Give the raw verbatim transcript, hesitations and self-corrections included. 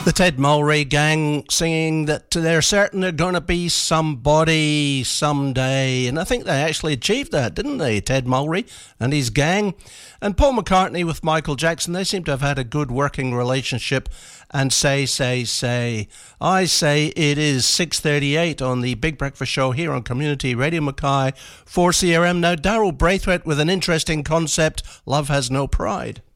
The Ted Mulry Gang singing that they're certain they're going to be somebody someday. And I think they actually achieved that, didn't they? Ted Mulry and his gang. And Paul McCartney with Michael Jackson, they seem to have had a good working relationship. And say, say, say. I say it is six thirty-eight on the Big Breakfast Show here on Community Radio Mackay for C R M. Now, Daryl Braithwaite with an interesting concept, Love Has No Pride.